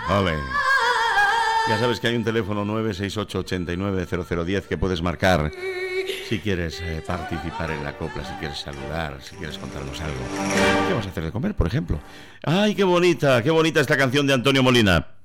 Ole. Ya sabes que hay un teléfono 968-890010 que puedes marcar si quieres participar en la copla, si quieres saludar, si quieres contarnos algo. ¿Qué vas a hacer de comer, por ejemplo? ¡Ay, qué bonita esta canción de Antonio Molina!